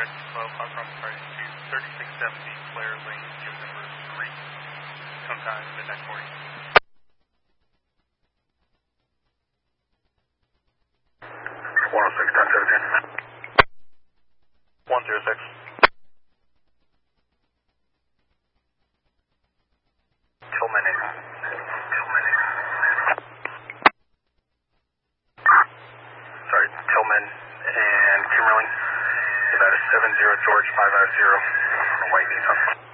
direct flow, Foxtrot price to 3670 Claire Lane, unit number 3, sometime midnight morning. 106, 106. Tillman in. Sorry, Tillman and Kimberly. About a 70 George 550 White Nissan.